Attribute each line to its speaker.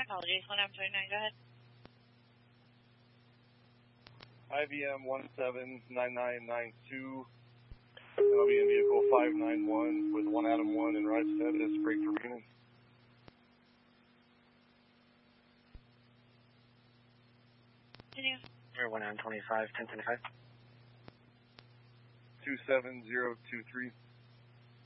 Speaker 1: apologies. 1M29, go ahead.
Speaker 2: IVM 179992. I'll be in vehicle 591 with 1 Adam 1 and right status, break for beginning.
Speaker 1: Continue.
Speaker 3: Air 1 Adam 25, 1025.
Speaker 2: 27023.